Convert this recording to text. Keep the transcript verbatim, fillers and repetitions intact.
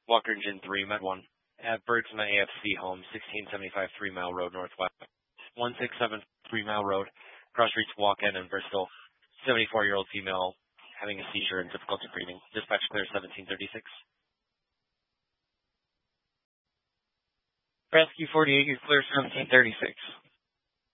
Walker Engine three, Med one. At Bergsma A F C Home, sixteen seventy-five Three Mile Road, Northwest. one six seven Three Mile Road, Crossreach Walk-In in Bristol. seventy-four-year-old female having a seizure and difficulty breathing. Dispatch clear seventeen thirty-six. Rescue forty-eight, you're clear seventeen thirty-six.